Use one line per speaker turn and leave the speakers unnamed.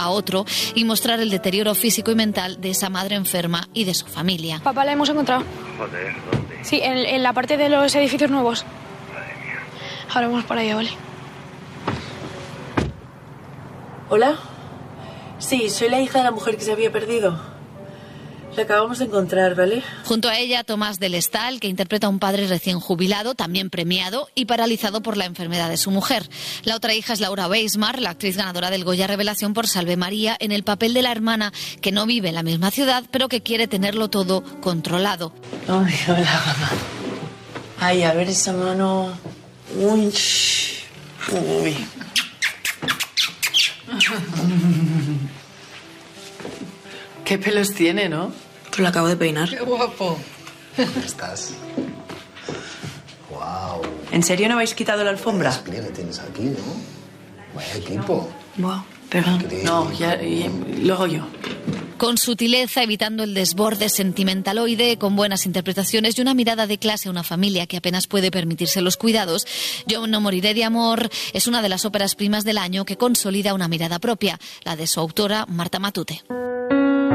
a otro y mostrar el deterioro físico y mental de esa madre enferma y de su familia.
Papá, la hemos encontrado.
Joder, ¿dónde?
Sí, en la parte de los edificios nuevos.
Madre mía.
Ahora vamos para allá, ¿vale?
¿Hola? Sí, soy la hija de la mujer que se había perdido. La acabamos de encontrar, ¿vale?
Junto a ella, Tomás del Estal, que interpreta a un padre recién jubilado, también premiado y paralizado por la enfermedad de su mujer. La otra hija es Laura Weismar, la actriz ganadora del Goya Revelación por Salve María, en el papel de la hermana que no vive en la misma ciudad, pero que quiere tenerlo todo controlado.
Ay, hola, mamá. Ay, a ver esa mano. Uy. Uy. Qué pelos tiene, ¿no?
Pues la acabo de peinar.
Qué guapo.
¿Dónde estás? Wow.
¿En serio no habéis quitado la alfombra?
Vaya despliegue tienes aquí, ¿no? Vaya equipo.
Wow, perdón.
Increíble.
No, ya, luego yo.
Con sutileza, evitando el desborde sentimentaloide, con buenas interpretaciones y una mirada de clase a una familia que apenas puede permitirse los cuidados, Yo no moriré de amor es una de las óperas primas del año que consolida una mirada propia, la de su autora Marta Matute.